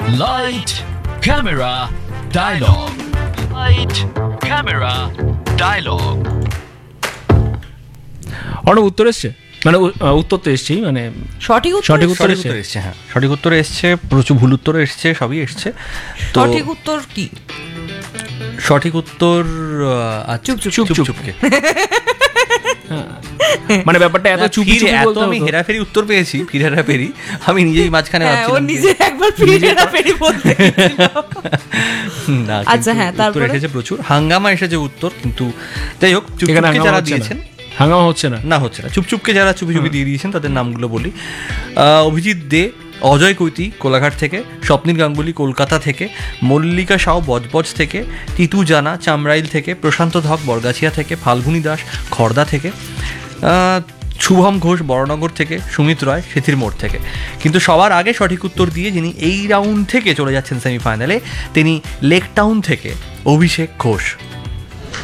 Light, camera, dialogue. Light, camera, dialogue. অনেক উত্তর এসছে, মানে উত্তর তো এসছেই, মানে সঠিক উত্তর সঠিক উত্তর সঠিক উত্তর এসছে, হ্যাঁ সঠিক উত্তর এসছে, প্রচুর ভুল উত্তর এসছে, সবই এসছে। তো সঠিক উত্তর কি? সঠিক উত্তর চুপচুপকে। মানে ব্যাপারটা এত চুপি চুপি এত বলতে আমি হতো। হেরাফেরি উত্তর পেয়েছি, ফির হেরাফেরি, আমি নিজেই মাঝখানে হ্যাঁ, ও ভাবছিলাম নিজে একবার ফেরি বলতে না, আচ্ছা, কিন্তু হ্যাঁ, উত্তর তারপরে? এসেছে প্রচুর, হাঙ্গামা এসেছে উত্তর, কিন্তু যাই হোক এখানে চুপচুপকে হাঙ্গামা যারা হচ্ছে না। দিয়েছেন, হাঙ্গামা হচ্ছে না। না হচ্ছে না, চুপচুপকে যারা চুপি চুপি দিয়ে দিয়েছেন তাদের নামগুলো বলি। অভিজিৎ দে, অজয় কৈতি কোলাঘাট থেকে, স্বপ্নীল গাঙ্গুলি কলকাতা থেকে, মল্লিকা সাউ বজবজ থেকে, তিতু জানা চামরাইল থেকে, প্রশান্ত ধক বরগাছিয়া থেকে, ফাল্গুনী দাস খড়দা থেকে, শুভম ঘোষ বড়নগর থেকে, সুমিত রয় সেথির মোড় থেকে। কিন্তু সবার আগে সঠিক উত্তর দিয়ে যিনি এই রাউন্ড থেকে চলে যাচ্ছেন সেমিফাইনালে, তিনি লেক টাউন থেকে অভিষেক ঘোষ।